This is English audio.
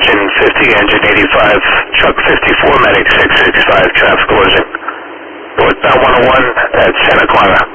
engine 50, engine 85, truck 54, medic 665, traffic closing. Northbound 101 at Santa Clara.